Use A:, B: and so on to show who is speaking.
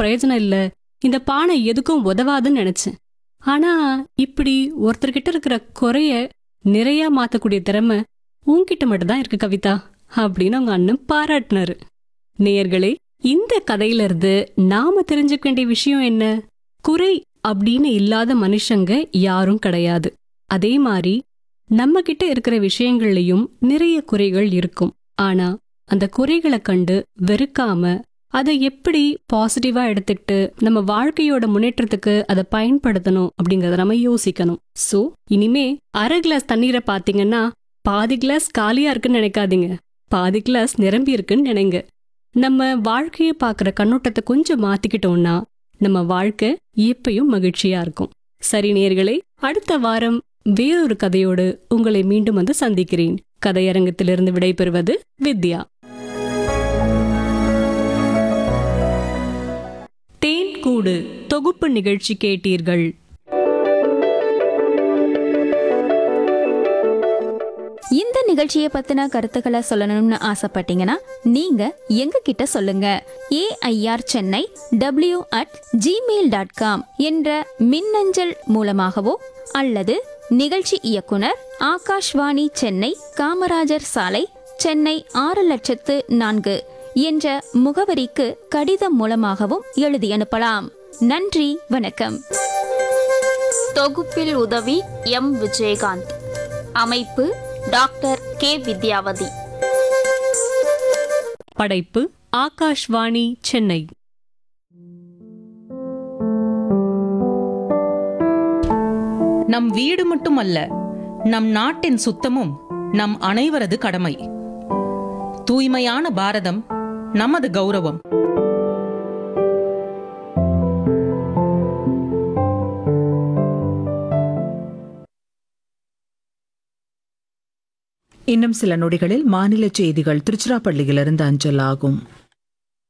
A: பிரயோஜனம் இல்ல, இந்த பானை எதுக்கும் உதவாதுன்னு நினைச்சேன். ஆனா இப்படி ஒருத்தர்கிட்ட இருக்கிற குறைய நிறைய மாத்தக்கூடிய திறமை உன்கிட்ட மட்டும்தான் இருக்கு கவிதா அப்படின்னு அவங்க அண்ணன் பாராட்டினாரு. நேயர்களே, இந்த கதையில இருந்து நாம தெரிஞ்சுக்க வேண்டிய விஷயம் என்ன? குறை அப்படின்னு இல்லாத மனுஷங்க யாரும் கிடையாது. அதே மாதிரி நம்ம கிட்ட இருக்கிற விஷயங்கள்லயும் நிறைய குறைகள் இருக்கும். ஆனா அந்த குறைகளை கண்டு வெறுக்காம அதை எப்படி பாசிட்டிவா எடுத்துக்கிட்டு நம்ம வாழ்க்கையோட முன்னேற்றத்துக்கு அதை பயன்படுத்தணும் அப்படிங்கறத நம்ம யோசிக்கணும். சோ இனிமே அரை கிளாஸ் தண்ணீரை பாத்தீங்கன்னா பாதி கிளாஸ் காலியா இருக்குன்னு நினைக்காதீங்க, பாதி கிளாஸ் நிரம்பி இருக்குன்னு நினைங்க. நம்ம வாழ்க்கையை பாக்குற கண்ணோட்டத்தை கொஞ்சம் மாத்திக்கிட்டோம்னா நம்ம வாழ்க்கை எப்பயும் மகிழ்ச்சியா இருக்கும். சரி நேயர்களே, அடுத்த வாரம் வேறொரு கதையோடு உங்களை மீண்டும் வந்து சந்திக்கிறேன். கதையரங்கத்திலிருந்து விடைபெறுவது வித்யா. தேன் கூடு தொகுப்பு நிகழ்ச்சி கேட்டீர்கள்.
B: இந்த நிகழ்ச்சியை பத்தின கருத்துக்களை சொல்லணும்னு ஆசைப்பட்டீங்கன்னா நீங்க எங்க கிட்ட சொல்லுங்க. AIR Chennai w@gmail.com என்ற மின்னஞ்சல் மூலமாகவோ அல்லது நிகழ்ச்சி இயக்குனர் ஆகாஷ்வாணி சென்னை, காமராஜர் சாலை, சென்னை 600400 என்ற முகவரிக்கு கடிதம் மூலமாகவும் எழுதி அனுப்பலாம். நன்றி, வணக்கம்.
C: தொகுப்பில் உதவி எம். விஜயகாந்த். அமைப்பு டாக்டர் கே. வித்யாவதி.
A: படைப்பு ஆகாஷ்வாணி சென்னை.
D: நம் வீடு மட்டுமல்ல, நம் நாட்டின் சுத்தமும் நம் அனைவரது கடமை. தூய்மையான பாரதம் நமது கௌரவம்.
E: இன்னும் சில நொடிகளில் மாநில செய்திகள் திருச்சிராப்பள்ளியிலிருந்து அஞ்சல் ஆகும்.